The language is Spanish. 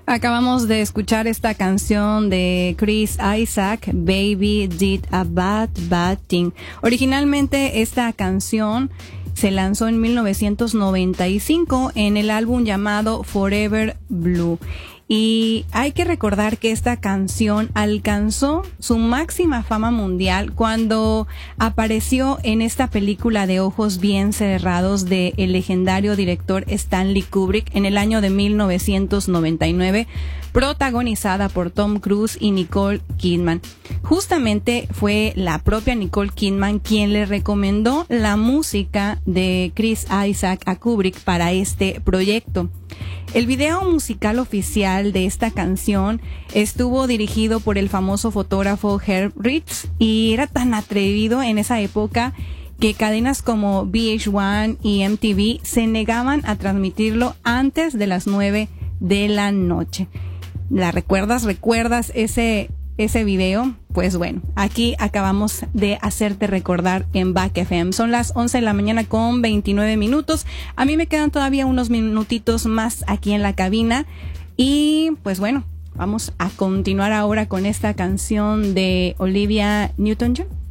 Acabamos de escuchar esta canción de Chris Isaak, Baby Did a Bad Bad Thing. Originalmente esta canción se lanzó en 1995 en el álbum llamado Forever Blue. Y hay que recordar que esta canción alcanzó su máxima fama mundial cuando apareció en esta película de ojos bien cerrados de el legendario director Stanley Kubrick en el año de 1999, protagonizada por Tom Cruise y Nicole Kidman. Justamente fue la propia Nicole Kidman quien le recomendó la música de Chris Isaak a Kubrick para este proyecto. El video musical oficial de esta canción estuvo dirigido por el famoso fotógrafo Herb Ritts y era tan atrevido en esa época que cadenas como VH1 y MTV se negaban a transmitirlo antes de las 9 de la noche. ¿La recuerdas? ¿Recuerdas ese video? Pues bueno, aquí acabamos de hacerte recordar en Back FM. Son las 11 de la mañana con 29 minutos. A mí me quedan todavía unos minutitos más aquí en la cabina. Y pues bueno, vamos a continuar ahora con esta canción de Olivia Newton-John.